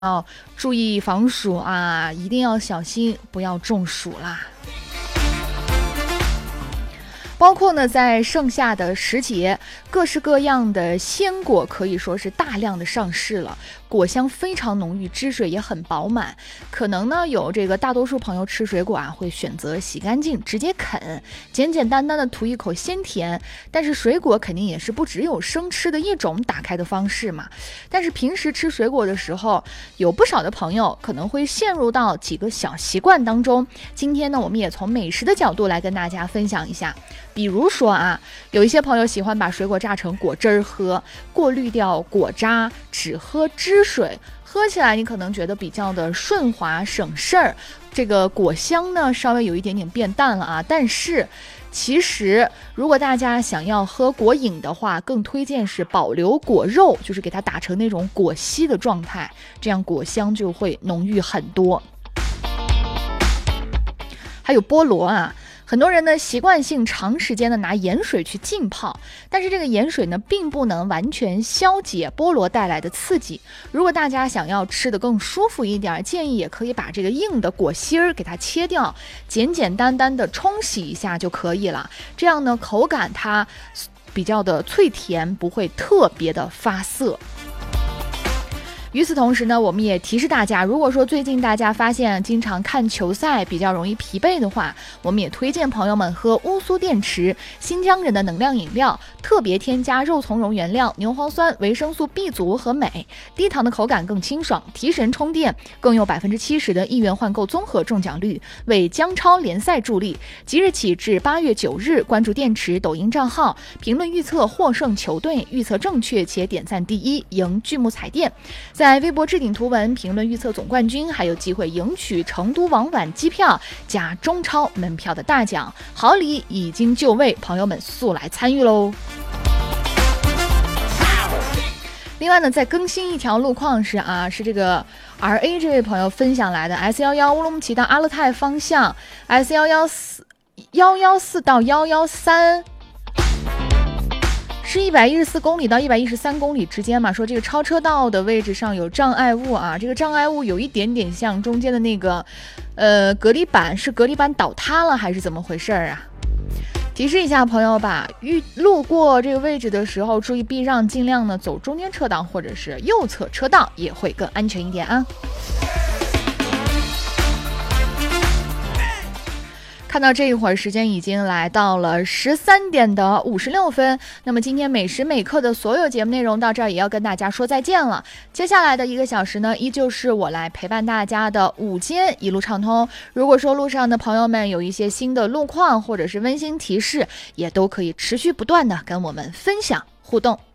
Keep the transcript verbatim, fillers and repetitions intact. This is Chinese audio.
要注意防暑啊，一定要小心，不要中暑啦。包括呢，在盛夏的时节，各式各样的鲜果可以说是大量的上市了，果香非常浓郁，汁水也很饱满。可能呢，有这个大多数朋友吃水果啊，会选择洗干净直接啃，简简单单的涂一口鲜甜。但是水果肯定也是不只有生吃的一种打开的方式嘛。但是平时吃水果的时候，有不少的朋友可能会陷入到几个小习惯当中。今天呢，我们也从美食的角度来跟大家分享一下。比如说啊，有一些朋友喜欢把水果榨成果汁儿喝，过滤掉果渣，只喝汁水，喝起来你可能觉得比较的顺滑省事儿，这个果香呢稍微有一点点变淡了啊。但是其实如果大家想要喝果饮的话，更推荐是保留果肉，就是给它打成那种果昔的状态，这样果香就会浓郁很多。还有菠萝啊，很多人呢习惯性长时间的拿盐水去浸泡，但是这个盐水呢并不能完全消解菠萝带来的刺激。如果大家想要吃得更舒服一点，建议也可以把这个硬的果芯儿给它切掉，简简单单的冲洗一下就可以了。这样呢口感它比较的脆甜，不会特别的发涩。与此同时呢，我们也提示大家，如果说最近大家发现经常看球赛比较容易疲惫的话，我们也推荐朋友们喝乌苏电池，新疆人的能量饮料，特别添加肉苁蓉原料、牛磺酸、维生素 B 族和镁，低糖的口感更清爽，提神充电，更有百分之七十的亿元换购综合中奖率，为姜超联赛助力。即日起至八月九日，关注电池抖音账号，评论预测获胜球队，预测正确且点赞第一，赢巨幕彩电。在微博置顶图文评论预测总冠军，还有机会赢取成都往返机票加中超门票的大奖，好礼已经就位，朋友们速来参与喽！另外呢，再更新一条路况是啊，是这个 R A 这位朋友分享来的 S 一一 乌鲁木齐到阿勒泰方向 S 一一四 一一四到一一三。是一百一十四公里到一百一十三公里之间嘛，说这个超车道的位置上有障碍物啊，这个障碍物有一点点像中间的那个呃隔离板，是隔离板倒塌了还是怎么回事啊？提示一下朋友吧，遇路过这个位置的时候注意避让，尽量呢走中间车道或者是右侧车道，也会更安全一点啊。看到这一会儿时间已经来到了十三点的五十六分，那么今天每时每刻的所有节目内容到这儿也要跟大家说再见了。接下来的一个小时呢，依旧是我来陪伴大家的午间一路畅通。如果说路上的朋友们有一些新的路况或者是温馨提示，也都可以持续不断的跟我们分享互动。